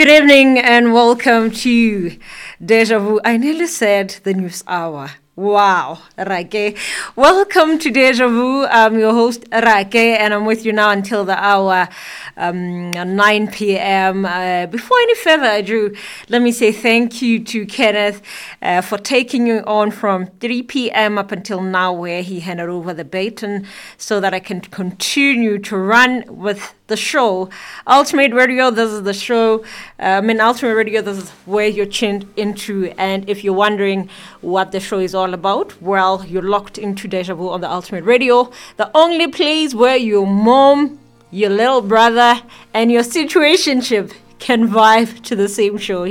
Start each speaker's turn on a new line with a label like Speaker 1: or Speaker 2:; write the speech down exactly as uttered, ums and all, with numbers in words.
Speaker 1: Good evening and welcome to Deja Vu. I nearly said the news hour. Wow, Rake. Welcome to Deja Vu. I'm your host, Rake, and I'm with you now until the hour um, nine p.m. Uh, before any further ado, let me say thank you to Kenneth uh, for taking you on from three p.m. up until now, where he handed over the baton so that I can continue to run with the show. Ultimate Radio, this is the show. Uh, I mean, Ultimate Radio, this is where you're tuned into. And if you're wondering what the show is all about, well, you're locked into Deja Vu on the Ultimate Radio, the only place where your mom, your little brother, and your situationship can vibe to the same show.